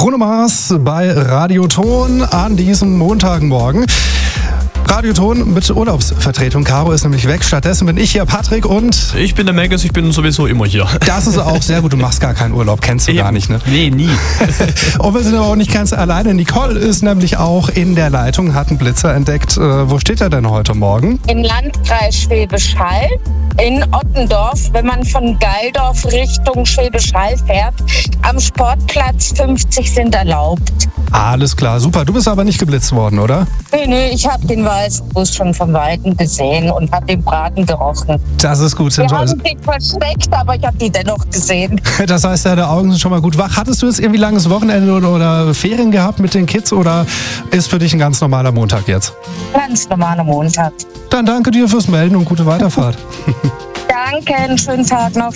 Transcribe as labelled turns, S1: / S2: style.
S1: Bruno Mars bei Radioton an diesem Montagmorgen. Radioton mit Urlaubsvertretung. Caro ist nämlich weg. Stattdessen bin ich hier, Patrick, und...
S2: Ich bin der Megas, ich bin sowieso immer hier.
S1: Das ist auch sehr gut. Du machst gar keinen Urlaub. Kennst du gar nicht, ne?
S2: Nee, nie.
S1: Und wir sind aber auch nicht ganz alleine. Nicole ist nämlich auch in der Leitung, hat einen Blitzer entdeckt. Wo steht er denn heute Morgen?
S3: Im Landkreis Schwäbisch Hall, in Ottendorf, wenn man von Geildorf Richtung Schwäbisch Hall fährt. Am Sportplatz 50 sind erlaubt.
S1: Alles klar, super. Du bist aber nicht geblitzt worden, oder?
S3: Nee, ich habe den weißen Bus schon von Weitem gesehen und habe den Braten gerochen.
S1: Das ist gut.
S3: Wir haben sich versteckt, aber ich habe die dennoch gesehen.
S1: Das heißt, deine Augen sind schon mal gut wach. Hattest du jetzt irgendwie langes Wochenende oder Ferien gehabt mit den Kids oder ist für dich ein ganz normaler Montag jetzt?
S3: Ganz normaler Montag.
S1: Dann danke dir fürs Melden und gute Weiterfahrt.
S3: Danke, einen schönen Tag noch.